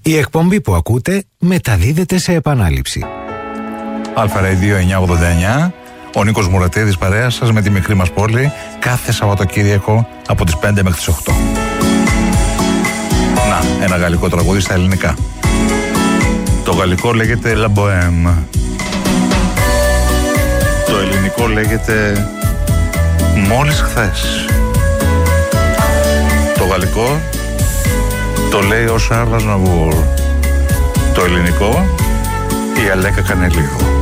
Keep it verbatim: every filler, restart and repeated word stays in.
Η εκπομπή που ακούτε μεταδίδεται σε επανάληψη. Αλφα Radio εννιακόσια ογδόντα εννιά. Ο Νίκος Μουρατίδης παρέα σας με τη μικρή μας πόλη κάθε Σαββατοκύριακο από τις πέντε μέχρι τις οκτώ. Να, ένα γαλλικό τραγούδι στα ελληνικά. Το γαλλικό λέγεται La Bohème. Το ελληνικό λέγεται Μόλις χθες. Το γαλλικό το λέει ο Σάρλας Ναβούρ. Το ελληνικό η Αλέκα Κανελίδου.